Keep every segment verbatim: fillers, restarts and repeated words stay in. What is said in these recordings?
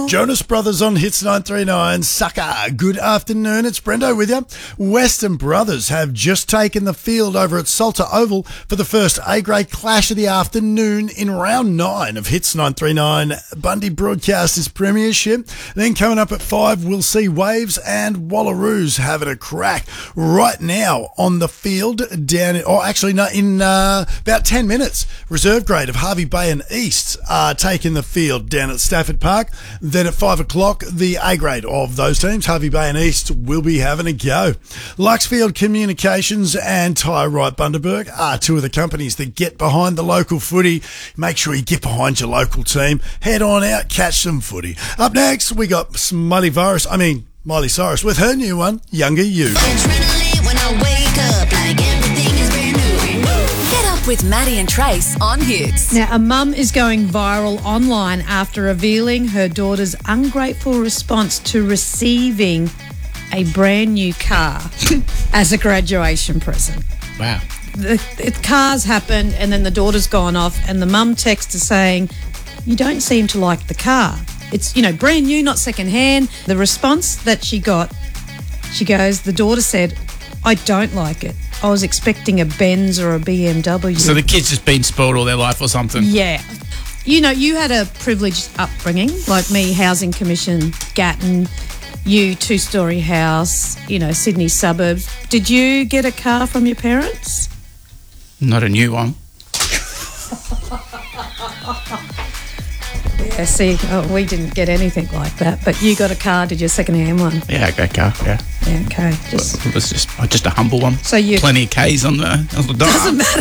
Jonas Brothers on Hits nine three nine. Sucker. Good afternoon. It's Brendo with you. Western Brothers have just taken the field over at Salter Oval for the first A-grade clash of the afternoon in round nine of Hits nine three nine. Bundy Broadcasters Premiership. Then coming up at five, we'll see Waves and Wallaroos having a crack right now on the field down in, oh, actually, no, in uh, about ten minutes. Reserve grade of Harvey Bay and East are taking the field down at Stafford Park. Then at five o'clock, the A grade of those teams, Harvey Bay and East, will be having a go. Luxfield Communications and Tyre Wright Bundaberg are two of the companies that get behind the local footy. Make sure you get behind your local team. Head on out, catch some footy. Up next, we got Miley Cyrus, I mean, Miley Cyrus with her new one, Younger You. Adrenaline when I wake up, like everything is brand new. Get up with Maddie and Trace on Hits. Now, a mum is going viral online after revealing her daughter's ungrateful response to receiving a brand new car as a graduation present. Wow. The, the cars happened and then the daughter's gone off and the mum texts her saying, "You don't seem to like the car. It's, you know, brand new, not second hand." The response that she got, she goes, the daughter said, "I don't like it. I was expecting a Benz or a B M W." So the kid's just been spoiled all their life or something. Yeah. You know, you had a privileged upbringing, like me, Housing Commission, Gatton, you, two-storey house, you know, Sydney suburbs. Did you get a car from your parents? Not a new one. Yeah, see, oh, we didn't get anything like that, but you got a car, did you, a second-hand one? Yeah, I got a car, yeah. Yeah, okay. Just, it was just just a humble one. So you Plenty of K's on the, on the door. Doesn't matter.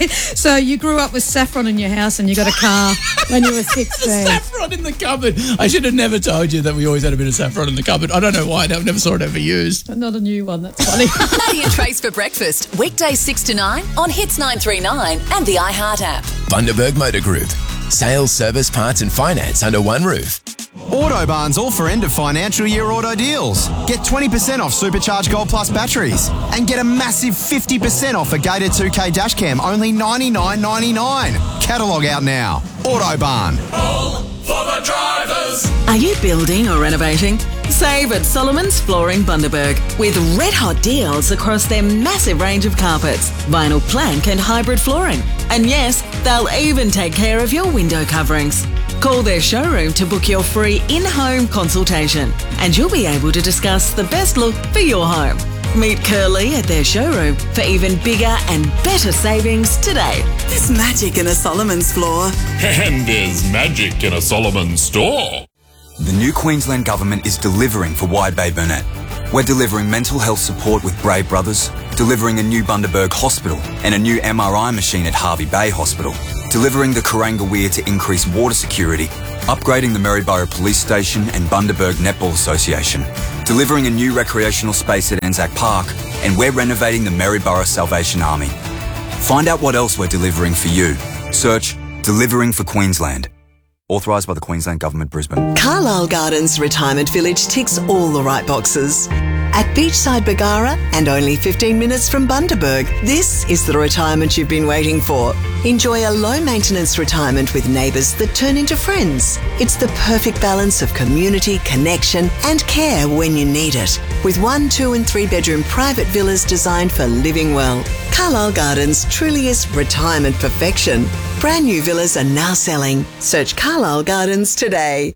So you grew up with saffron in your house and you got a car when you were sixteen. Saffron in the cupboard. I should have never told you that we always had a bit of saffron in the cupboard. I don't know why. I never saw it ever used. But not a new one, that's funny. Maddie and Trace for breakfast, weekdays six to nine on Hits nine three nine and the iHeart app. Bundaberg Motor Group. Sales, service, parts and finance under one roof. Autobarn's all for end of financial year auto deals. Get twenty percent off Supercharged Gold Plus batteries and get a massive fifty percent off a Gator two K dashcam, only ninety-nine ninety-nine. Catalogue out now. Autobarn. All for the drivers. Are you building or renovating? Save at Solomon's Flooring Bundaberg with red hot deals across their massive range of carpets, vinyl plank and hybrid flooring. And yes, they'll even take care of your window coverings. Call their showroom to book your free in-home consultation and you'll be able to discuss the best look for your home. Meet Curly at their showroom for even bigger and better savings today. There's magic in a Solomon's floor. And there's magic in a Solomon's store. The new Queensland Government is delivering for Wide Bay Burnett. We're delivering mental health support with Brave Brothers, delivering a new Bundaberg Hospital and a new M R I machine at Harvey Bay Hospital, delivering the Kuranga Weir to increase water security, upgrading the Maryborough Police Station and Bundaberg Netball Association, delivering a new recreational space at Anzac Park, and we're renovating the Maryborough Salvation Army. Find out what else we're delivering for you. Search Delivering for Queensland. Authorised by the Queensland Government, Brisbane. Carlisle Gardens Retirement Village ticks all the right boxes. At beachside Bargara and only fifteen minutes from Bundaberg, this is the retirement you've been waiting for. Enjoy a low-maintenance retirement with neighbours that turn into friends. It's the perfect balance of community, connection and care when you need it. With one, two and three bedroom private villas designed for living well. Carlisle Gardens truly is retirement perfection. Brand new villas are now selling. Search Carlisle Gardens today.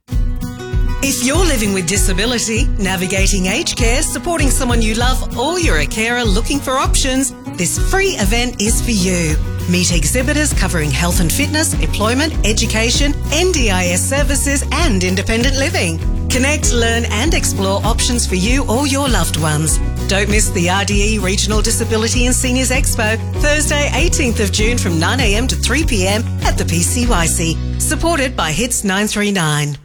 If you're living with disability, navigating aged care, supporting someone you love, or you're a carer looking for options, this free event is for you. Meet exhibitors covering health and fitness, employment, education, N D I S services and independent living. Connect, learn and explore options for you or your loved ones. Don't miss the R D E Regional Disability and Seniors Expo, Thursday eighteenth of June from nine a m to three p m at the P C Y C. Supported by Hits nine three nine.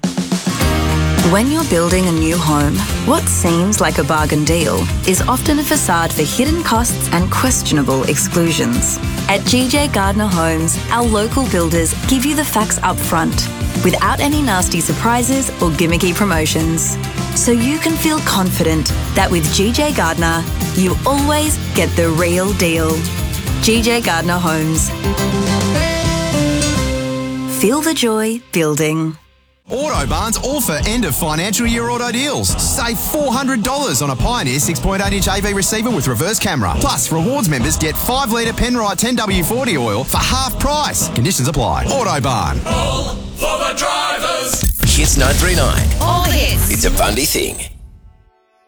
When you're building a new home, what seems like a bargain deal is often a facade for hidden costs and questionable exclusions. At G J Gardner Homes, our local builders give you the facts up front, without any nasty surprises or gimmicky promotions. So you can feel confident that with G J Gardner, you always get the real deal. G J Gardner Homes. Feel the joy building. Autobarn's all for end of financial year auto deals. Save four hundred dollars on a Pioneer six point eight inch A V receiver with reverse camera. Plus, rewards members get five litre Penrite ten W forty oil for half price. Conditions apply. Autobarn. All for the drivers. Hits nine three nine. All the hits. It's a Bundy thing.